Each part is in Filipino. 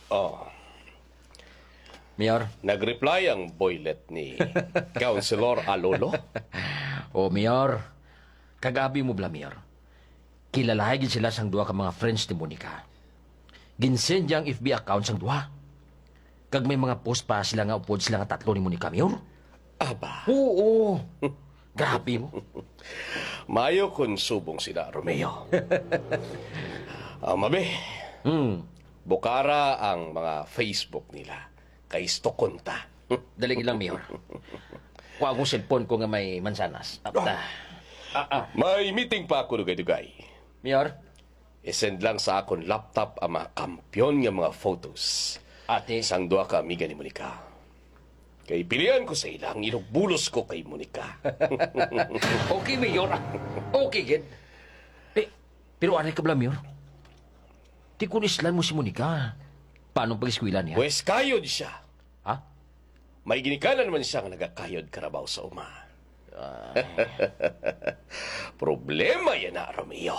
Oh, Mayor? nag-reply ang boylet ni Councilor Alolo. O, Mayor, kagabi mo bla, Mayor. Kilalahigin sila sang duha ka mga friends ni Monica. Ginsend ang FB account sang duha. Kag may mga post pa sila nga upod sila nga tatlo ni Monica, Mayor. Aba, Oo. Grabe mo. mayo kun subong sila, Romeo. Mabe, bukara ang mga Facebook nila. Kay Stokonta. Daling ilang, Mayor. Kuha akong cellphone ko nga may mansanas. May meeting pa ako dugay-dugay. Mayor? I-send lang sa akon laptop ang mga kampyon nga mga photos. Ate. Isang duha ka amiga ni Monica. Kay pilihan ko sa ilang inubulos ko kay Monica. Okay, Mayor. Okay, Gid. Pero anay ka bala, Mayor? Di kunislan mo si Monica. Paano pag-eskwila niya? Pwes kayod siya. Ha? May ginikanan naman siya nga nagakayod karabaw sa uma. Problema yan na, Romeo.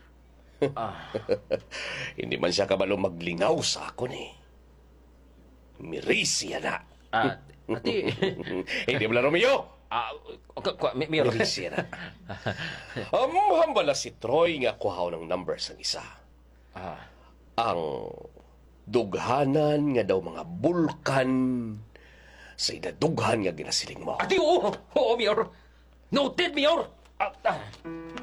Hindi man siya kabalo maglingaw sa ako ni. Mirisi yan na. Ate. Hindi mo na, Romeo. Mayor. Mirisi yan na. Hambala si Troy nga kuhaw ng number sang isa. Ang dughanan nga daw mga bulkan sa idadughan nga ginasiling mo. Ate, oo. Oo, Mayor. Noted, Mayor.